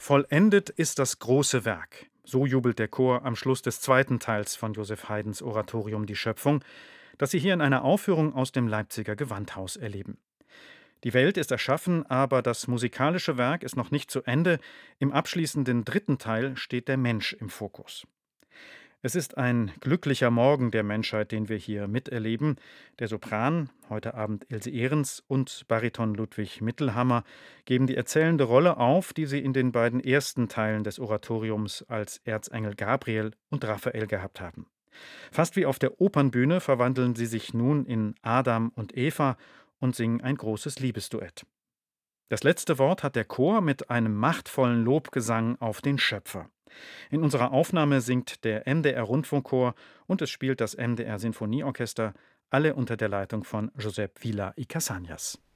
Vollendet ist das große Werk. So jubelt der Chor am Schluss des zweiten Teils von Joseph Haydns Oratorium Die Schöpfung, das Sie hier in einer Aufführung aus dem Leipziger Gewandhaus erleben. Die Welt ist erschaffen, aber das musikalische Werk ist noch nicht zu Ende. Im abschließenden dritten Teil steht der Mensch im Fokus. Es ist ein glücklicher Morgen der Menschheit, den wir hier miterleben. Der Sopran, heute Abend Ilse Ehrens, und Bariton Ludwig Mittelhammer geben die erzählende Rolle auf, die sie in den beiden ersten Teilen des Oratoriums als Erzengel Gabriel und Raphael gehabt haben. Fast wie auf der Opernbühne verwandeln sie sich nun in Adam und Eva und singen ein großes Liebesduett. Das letzte Wort hat der Chor mit einem machtvollen Lobgesang auf den Schöpfer. In unserer Aufnahme singt der MDR Rundfunkchor und es spielt das MDR Sinfonieorchester, alle unter der Leitung von Josep Vila y Casañas.